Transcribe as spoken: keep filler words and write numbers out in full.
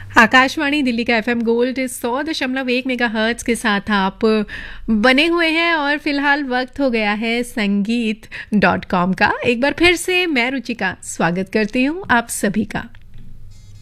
आकाशवाणी दिल्ली का FM gold सौ दशमलव एक मेगा हर्ट्ज के साथ आप बने हुए हैं और फिलहाल वक्त हो गया है संगीत डॉट कॉम का। एक बार फिर से मैं रुचिका स्वागत करती हूँ आप सभी का।